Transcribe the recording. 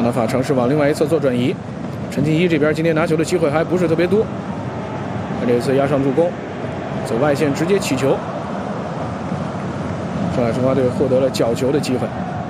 阿法尝试往另外一侧做转移。陈继一这边今天拿球的机会还不是特别多，他这次压上助攻，走外线直接起球，上海申花队获得了角球的机会。